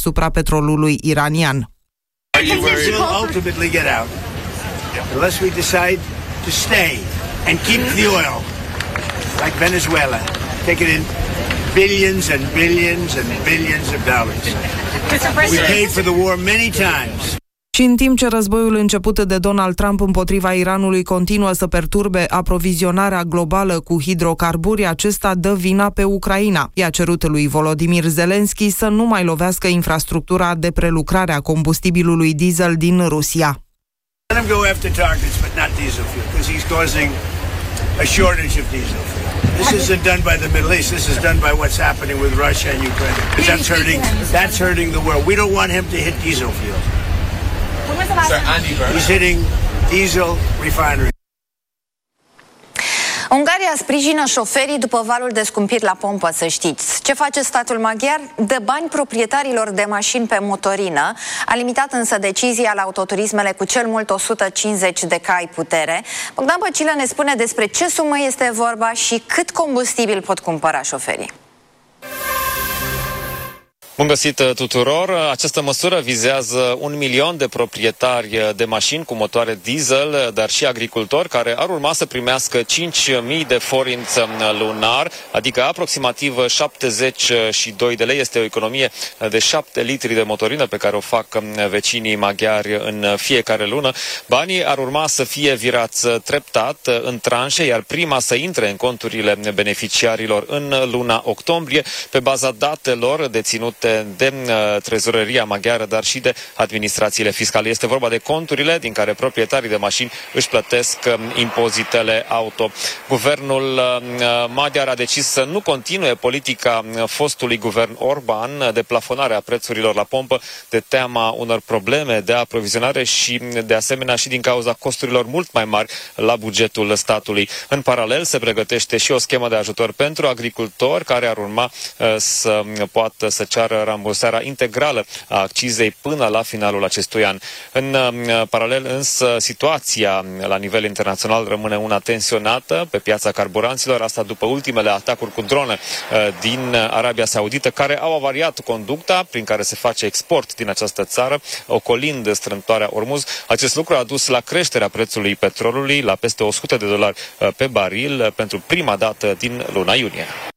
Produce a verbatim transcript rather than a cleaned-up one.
asupra petrolului iranian. We'll ultimately get out unless we decide to stay and keep the oil, like Venezuela, take it in billions and billions and billions of dollars. We paid for the war many times. Și în timp ce războiul început de Donald Trump împotriva Iranului continuă să perturbe aprovizionarea globală cu hidrocarburi, acesta dă vina pe Ucraina. I-a cerut lui Volodymyr Zelensky să nu mai lovească infrastructura de prelucrare a combustibilului diesel din Rusia. Let him go after targets, but not diesel fuel, because he's causing a shortage of diesel fuel. This isn't done by the Middle East. This is done by what's happening with Russia and Ukraine. Because that's hurting. That's hurting the world. We don't want him to hit diesel fuel. He's hitting diesel refineries. Ungaria sprijină șoferii după valul de scumpiri la pompă, să știți. Ce face statul maghiar? Dă bani proprietarilor de mașini pe motorină. A limitat însă decizia la autoturismele cu cel mult o sută cincizeci de cai putere. Bogdan Băcilă ne spune despre ce sumă este vorba și cât combustibil pot cumpăra șoferii. Bun găsit tuturor! Această măsură vizează un milion de proprietari de mașini cu motoare diesel, dar și agricultori care ar urma să primească cinci mii de forinți lunar, adică aproximativ șaptezeci și doi de lei. Este o economie de șapte litri de motorină pe care o fac vecinii maghiari în fiecare lună. Banii ar urma să fie virați treptat în tranșe, iar prima să intre în conturile beneficiarilor în luna octombrie, pe baza datelor deținute de trezoreria maghiară, dar și de administrațiile fiscale. Este vorba de conturile din care proprietarii de mașini își plătesc impozitele auto. Guvernul maghiar a decis să nu continue politica fostului guvern Orban de plafonare a prețurilor la pompă, de teama unor probleme de aprovizionare și de asemenea și din cauza costurilor mult mai mari la bugetul statului. În paralel se pregătește și o schemă de ajutor pentru agricultori care ar urma să poată să ceară rambursarea integrală a accizei până la finalul acestui an. În paralel însă situația la nivel internațional rămâne una tensionată pe piața carburanților, asta după ultimele atacuri cu drone din Arabia Saudită, care au avariat conducta prin care se face export din această țară, ocolind strâmtoarea Ormuz. Acest lucru a dus la creșterea prețului petrolului la peste o sută de dolari pe baril pentru prima dată din luna iunie.